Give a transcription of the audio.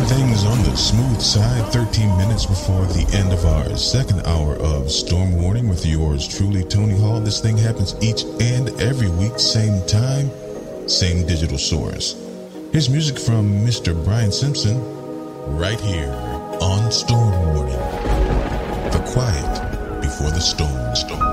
things on the smooth side, 13 minutes before the end of our second hour of Storm Warning with yours truly, Tony Hall. This thing happens each and every week, same time, same digital source. Here's music from Mr. Brian Simpson, right here on Storm Warning. The quiet before the storm.